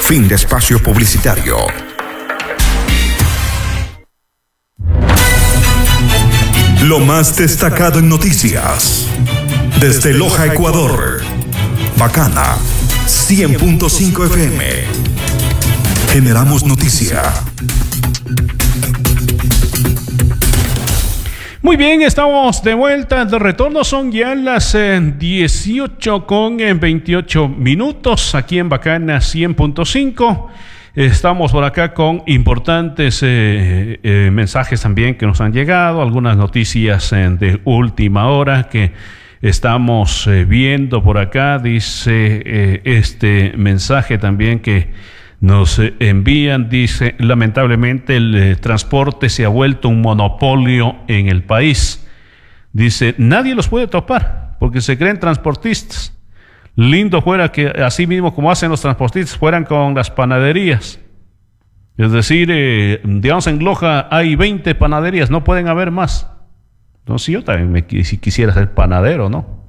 Fin de espacio publicitario. Lo más destacado en noticias. Desde Loja, Ecuador. Bacana 100.5 FM. Generamos noticia. Muy bien, estamos de vuelta, de retorno. Son ya las 18:28 aquí en Bacana 100.5. Estamos por acá con importantes mensajes también que nos han llegado, algunas noticias de última hora que estamos viendo por acá. Dice este mensaje también que nos envían, dice: lamentablemente el transporte se ha vuelto un monopolio en el país. Dice, nadie los puede topar porque se creen transportistas. Lindo fuera que así mismo como hacen los transportistas fueran con las panaderías. Es decir, digamos en Loja hay 20 panaderías, no pueden haber más. Entonces yo también si quisiera ser panadero, ¿no?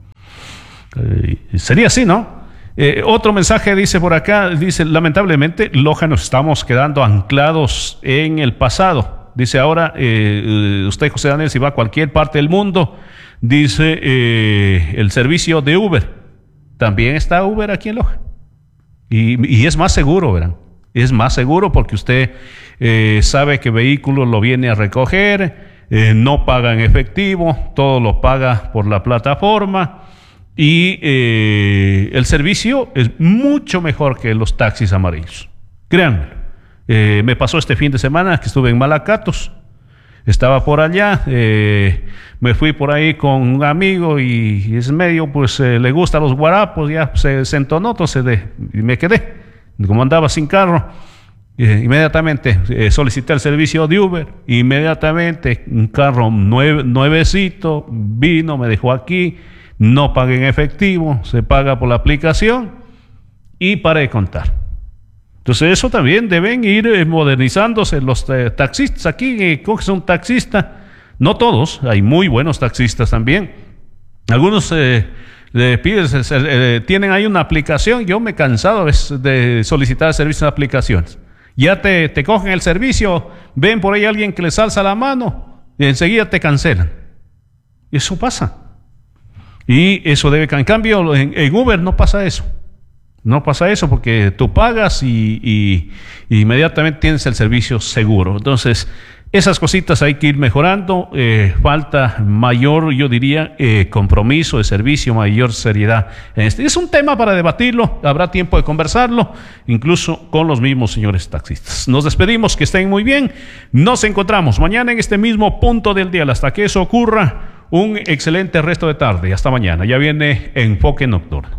Sería así, ¿no? Otro mensaje dice por acá, dice, lamentablemente Loja nos estamos quedando anclados en el pasado. Dice ahora, usted, José Daniel, si va a cualquier parte del mundo, dice el servicio de Uber. También está Uber aquí en Loja. Y es más seguro, verán. Es más seguro porque usted sabe que vehículo lo viene a recoger, no paga en efectivo, todo lo paga por la plataforma. Y el servicio es mucho mejor que los taxis amarillos. Créanme. Me pasó este fin de semana que estuve en Malacatos. Estaba por allá, me fui por ahí con un amigo y es medio, pues le gustan los guarapos, ya se entonó, entonces y me quedé. Como andaba sin carro, inmediatamente solicité el servicio de Uber. Inmediatamente un carro nuevecito vino, me dejó aquí, no pagué en efectivo, se paga por la aplicación y paré de contar. Entonces eso también deben ir modernizándose los taxistas. Aquí coges un taxista, no todos, hay muy buenos taxistas también. Algunos le pides, tienen ahí una aplicación. Yo me he cansado de solicitar servicios de aplicaciones. Ya te cogen el servicio, ven por ahí alguien que les alza la mano y enseguida te cancelan. Eso pasa. Y eso debe cambiar. En cambio, en Uber no pasa eso. No pasa eso porque tú pagas y inmediatamente tienes el servicio seguro. Entonces, esas cositas hay que ir mejorando. Falta mayor, yo diría, compromiso de servicio, mayor seriedad. Es un tema para debatirlo, habrá tiempo de conversarlo, incluso con los mismos señores taxistas. Nos despedimos, que estén muy bien. Nos encontramos mañana en este mismo punto del día. Hasta que eso ocurra, un excelente resto de tarde. Hasta mañana. Ya viene Enfoque Nocturno.